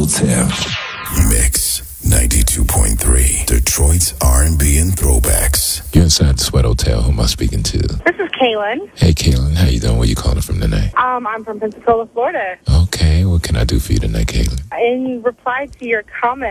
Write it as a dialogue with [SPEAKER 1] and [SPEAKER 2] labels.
[SPEAKER 1] Hotel.
[SPEAKER 2] Mix 92.3. Detroit's R&B and throwbacks.
[SPEAKER 1] You're inside the Sweat Hotel. Who am I speaking to?
[SPEAKER 3] This is Kaylin.
[SPEAKER 1] Hey, Kaylin. How you doing? Where you calling from tonight?
[SPEAKER 3] I'm from Pensacola, Florida.
[SPEAKER 1] Okay. What can I do for you tonight, Kaylin?
[SPEAKER 3] In reply to your comment